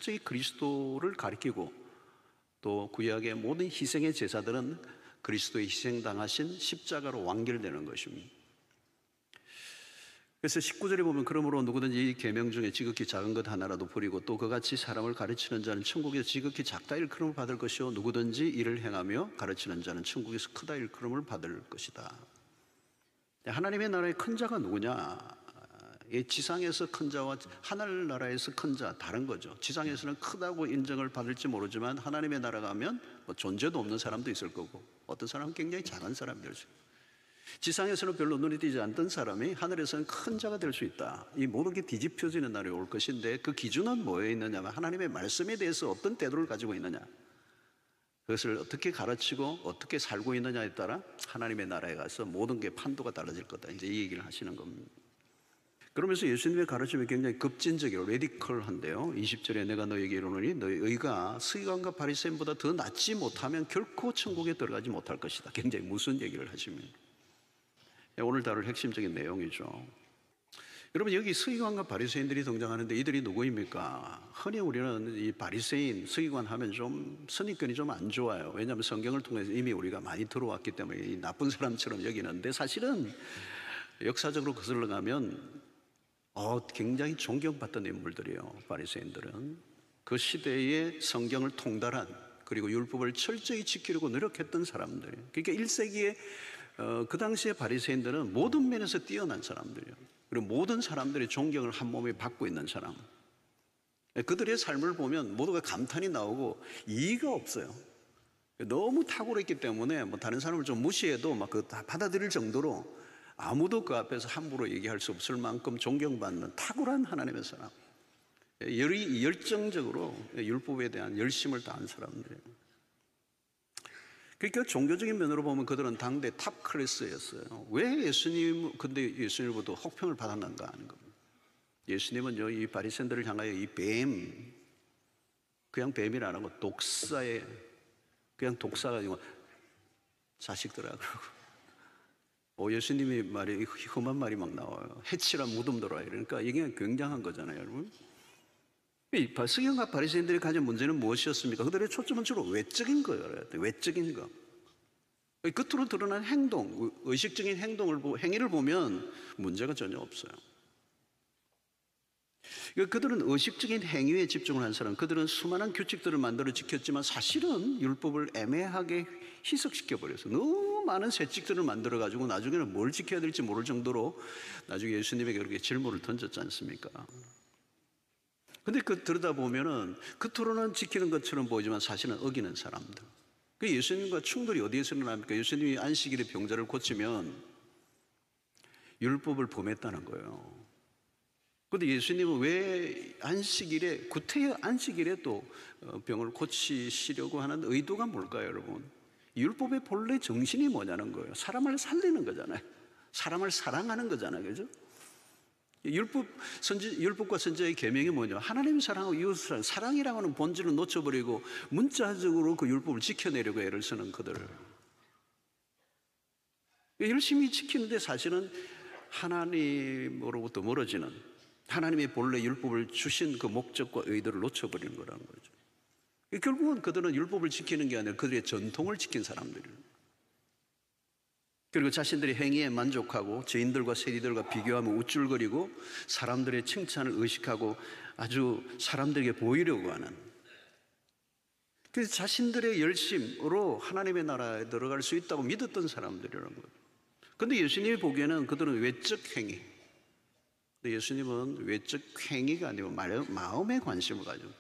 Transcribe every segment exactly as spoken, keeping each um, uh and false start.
철저히 그리스도를 가리키고, 또 구약의 모든 희생의 제사들은 그리스도의 희생당하신 십자가로 완결되는 것입니다. 그래서 십구 절에 보면 그러므로 누구든지 이 계명 중에 지극히 작은 것 하나라도 버리고 또 그같이 사람을 가르치는 자는 천국에서 지극히 작다 일컬음을 받을 것이요 누구든지 이를 행하며 가르치는 자는 천국에서 크다 일컬음을 받을 것이다. 하나님의 나라의 큰 자가 누구냐? 이 지상에서 큰 자와 하늘나라에서 큰 자 다른 거죠. 지상에서는 크다고 인정을 받을지 모르지만 하나님의 나라 가면 뭐 존재도 없는 사람도 있을 거고 어떤 사람은 굉장히 작은 사람이 될 수 있고, 지상에서는 별로 눈에 띄지 않던 사람이 하늘에서는 큰 자가 될 수 있다. 이 모든 게 뒤집혀지는 날이 올 것인데 그 기준은 뭐에 있느냐면 하나님의 말씀에 대해서 어떤 태도를 가지고 있느냐, 그것을 어떻게 가르치고 어떻게 살고 있느냐에 따라 하나님의 나라에 가서 모든 게 판도가 달라질 거다. 이제 이 얘기를 하시는 겁니다. 그러면서 예수님의 가르침이 굉장히 급진적이고 레디컬한데요. 이십 절에 내가 너에게 이르노니 너희 의가 서기관과 바리새인보다 더 낫지 못하면 결코 천국에 들어가지 못할 것이다. 굉장히 무슨 얘기를 하십니까? 오늘 다룰 핵심적인 내용이죠. 여러분, 여기 서기관과 바리새인들이 등장하는데 이들이 누구입니까? 흔히 우리는 이 바리새인, 서기관 하면 좀 선입견이 좀 안 좋아요. 왜냐하면 성경을 통해서 이미 우리가 많이 들어왔기 때문에 이 나쁜 사람처럼 여기는데, 사실은 역사적으로 거슬러 가면 어, 굉장히 존경받던 인물들이에요. 바리새인들은 그 시대의 성경을 통달한, 그리고 율법을 철저히 지키려고 노력했던 사람들이에요. 그러니까 일 세기에 어, 그 당시에 바리새인들은 모든 면에서 뛰어난 사람들이에요. 그리고 모든 사람들의 존경을 한 몸에 받고 있는 사람. 그들의 삶을 보면 모두가 감탄이 나오고 이의가 없어요. 너무 탁월했기 때문에 뭐 다른 사람을 좀 무시해도 막 그 다 받아들일 정도로 아무도 그 앞에서 함부로 얘기할 수 없을 만큼 존경받는 탁월한 하나님의 사람, 열이 열정적으로 율법에 대한 열심을 다한 사람들이에요. 그러니까 종교적인 면으로 보면 그들은 당대 탑 클래스였어요. 왜 예수님, 근데 예수님으로부터 혹평을 받았는가 하는 겁니다. 예수님은요, 이 바리새인들을 향하여 이 뱀, 그냥 뱀이라는 거, 독사에, 그냥 독사가 아니고 자식들아 그러고, 오, 예수님이 말이 험한 말이 막 나와요. 해치라 무덤더라. 이러니까 이게 굉장한 거잖아요, 여러분. 이 서기관과 바리새인들이 가진 문제는 무엇이었습니까? 그들의 초점은 주로 외적인 거예요. 외적인 거. 겉으로 드러난 행동, 의식적인 행동을, 행위를 보면 문제가 전혀 없어요. 그들은 의식적인 행위에 집중을 한 사람, 그들은 수많은 규칙들을 만들어 지켰지만 사실은 율법을 애매하게 희석시켜버려서 너무 많은 세칙들을 만들어가지고 나중에는 뭘 지켜야 될지 모를 정도로 나중에 예수님에게 그렇게 질문을 던졌지 않습니까? 근데 그 들여다보면은 겉으로는 지키는 것처럼 보이지만 사실은 어기는 사람들. 그 예수님과 충돌이 어디에서 일어납니까? 예수님이 안식일에 병자를 고치면 율법을 범했다는 거예요. 그런데 예수님은 왜 안식일에, 구태여 안식일에 또 병을 고치시려고 하는 의도가 뭘까요, 여러분? 율법의 본래 정신이 뭐냐는 거예요. 사람을 살리는 거잖아요. 사람을 사랑하는 거잖아요. 그죠? 율법, 선지, 율법과 선지자의 계명이 뭐냐? 하나님 사랑하고 이웃을 사랑, 사랑이라고 하는 본질을 놓쳐버리고 문자적으로 그 율법을 지켜내려고 애를 쓰는 그들을. 열심히 지키는데 사실은 하나님으로부터 멀어지는, 하나님의 본래 율법을 주신 그 목적과 의도를 놓쳐버리는 거라는 거죠. 결국은 그들은 율법을 지키는 게 아니라 그들의 전통을 지킨 사람들이에요. 그리고 자신들의 행위에 만족하고 죄인들과 세리들과 비교하며 우쭐거리고 사람들의 칭찬을 의식하고 아주 사람들에게 보이려고 하는, 그래서 자신들의 열심으로 하나님의 나라에 들어갈 수 있다고 믿었던 사람들이라는 거예요. 그런데 예수님이 보기에는 그들은 외적 행위, 근데 예수님은 외적 행위가 아니고 마음에 관심을 가지고,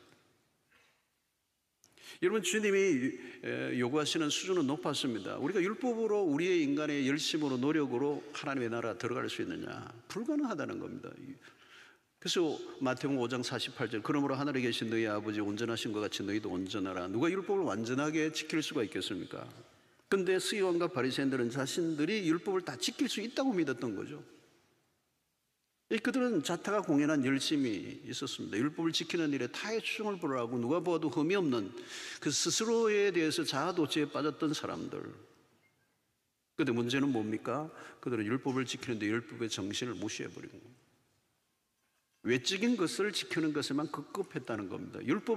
여러분, 주님이 요구하시는 수준은 높았습니다. 우리가 율법으로 우리의 인간의 열심으로 노력으로 하나님의 나라 들어갈 수 있느냐? 불가능하다는 겁니다. 그래서 마태복음 오 장 사십팔 절, 그러므로 하늘에 계신 너희 아버지 온전하신 것 같이 너희도 온전하라. 누가 율법을 완전하게 지킬 수가 있겠습니까? 그런데 서기관과 바리새인들은 자신들이 율법을 다 지킬 수 있다고 믿었던 거죠. 그들은 자타가 공연한 열심이 있었습니다. 율법을 지키는 일에 타의 추종을 벌하고 누가 보아도 흠이 없는 그 스스로에 대해서 자아도취에 빠졌던 사람들. 그런데 문제는 뭡니까? 그들은 율법을 지키는데 율법의 정신을 무시해버린 겁니다. 외적인 것을 지키는 것에만 급급했다는 겁니다. 율법